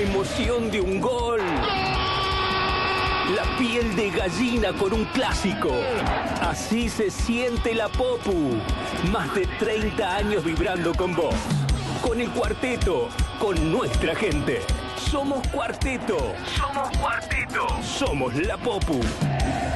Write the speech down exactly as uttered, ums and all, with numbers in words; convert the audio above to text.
emoción de un gol. La piel de gallina con un clásico. Así se siente la Popu. Más de treinta años vibrando con vos. Con el cuarteto, con nuestra gente. Somos Cuarteto. Somos Cuarteto. Somos la Popu.